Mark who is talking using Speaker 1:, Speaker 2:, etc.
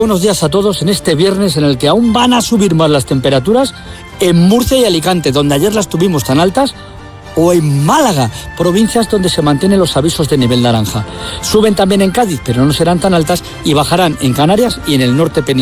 Speaker 1: Buenos días a todos en este viernes en el que aún van a subir más las temperaturas en Murcia y Alicante, donde ayer las tuvimos tan altas, o en Málaga, provincias donde se mantienen los avisos de nivel naranja. Suben también en Cádiz, pero no serán tan altas, y bajarán en Canarias y en el norte peninsular.